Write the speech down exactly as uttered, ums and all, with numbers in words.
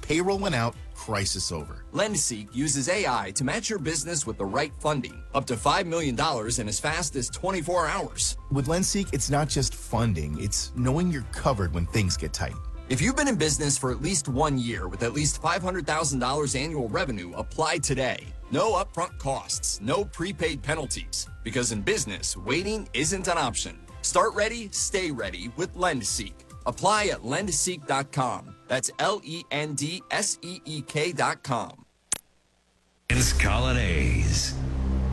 Payroll went out, crisis over. LendSeek uses A I to match your business with the right funding, up to five million dollars in as fast as twenty-four hours. With LendSeek, it's not just funding, it's knowing you're covered when things get tight. If you've been in business for at least one year with at least five hundred thousand dollars annual revenue, apply today. No upfront costs, no prepaid penalties. Because in business, waiting isn't an option. Start ready, stay ready with LendSeek. Apply at lend seek dot com. That's L E N D S E E K dot com. It's Colonnades.